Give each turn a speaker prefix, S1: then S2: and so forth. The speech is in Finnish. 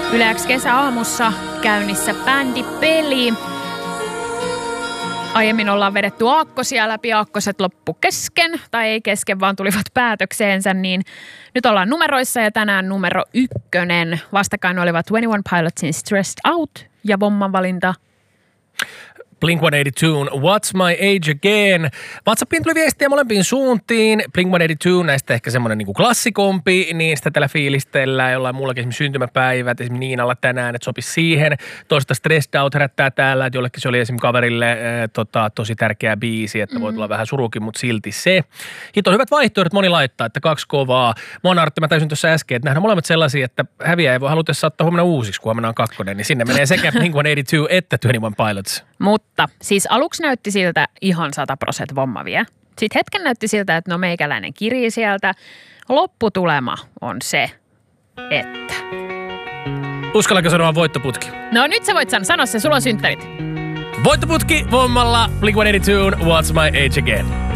S1: Yle X kesäaamussa käynnissä bändipeli. Aiemmin ollaan vedetty aakkosia läpi, aakkoset loppu kesken, tai ei kesken, vaan tulivat päätökseensä, niin nyt ollaan numeroissa ja tänään numero 1. Vastakkain olivat 21 Pilotsin Stressed Out ja Vomman valinta
S2: Blink-182, What's My Age Again? WhatsAppiin tuli viestiä molempiin suuntiin. Blink-182 näistä ehkä semmoinen niin klassikompi, niin sitä tällä fiilistellään. Jollain muullakin esimerkiksi syntymäpäivät, esimerkiksi Niinalla tänään, että sopisi siihen. Toista Stressed Out herättää täällä, että jollekin se oli esimerkiksi kaverille tosi tärkeä biisi, että voi tulla vähän surukin, mutta silti se. Hito hyvät vaihtoehdot moni laittaa, että 2 kovaa. Artti, mä täysin tuossa äsken, että nähdään molemmat sellaisia, että häviä ei voi halutessa saattaa huomenna uusiksi, kun huomenna on 2, niin sinne menee sekä Blink-182 että 21 Pilots.
S1: Mutta siis aluksi näytti siltä ihan 100% Vomma vie. Sitten hetken näytti siltä, että no meikäläinen kirii sieltä. Lopputulema on se, että...
S2: Uskallanko sanoa voittoputki?
S1: No nyt sä voit sanoa se, sulla on synttärit.
S2: Voittoputki Vommalla, Blink-182, What's My Age Again?